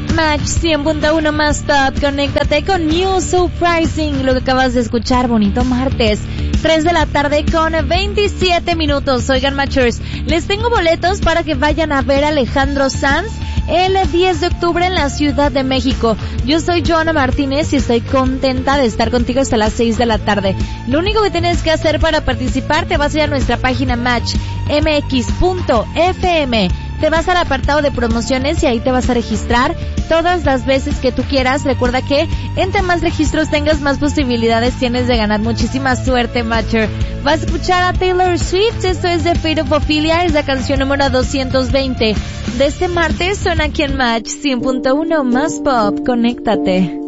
Match 100.1 más top. Conéctate con New Surprising. Lo que acabas de escuchar, bonito martes. 3 de la tarde con 27 minutos. Oigan, Matchers, les tengo boletos para que vayan a ver a Alejandro Sanz el 10 de octubre en la Ciudad de México. Yo soy Joana Martínez y estoy contenta de estar contigo hasta las 6 de la tarde. Lo único que tienes que hacer para participar, te vas a ir a nuestra página matchmx.fm. Te vas al apartado de promociones y ahí te vas a registrar todas las veces que tú quieras. Recuerda que entre más registros tengas, más posibilidades tienes de ganar. Muchísima suerte, Matcher. Vas a escuchar a Taylor Swift. Esto es The Fate of Ophelia. Es la canción número 220 de este martes. Suena aquí en Match 100.1 más pop. Conéctate.